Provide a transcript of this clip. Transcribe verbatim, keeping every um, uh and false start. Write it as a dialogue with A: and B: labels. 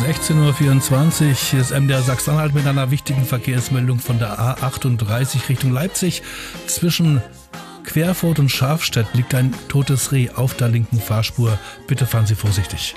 A: sechzehn Uhr vierundzwanzig ist M D R Sachsen-Anhalt mit einer wichtigen Verkehrsmeldung von der A achtunddreißig Richtung Leipzig. Zwischen Querfurt und Scharfstedt liegt ein totes Reh auf der linken Fahrspur. Bitte fahren Sie vorsichtig.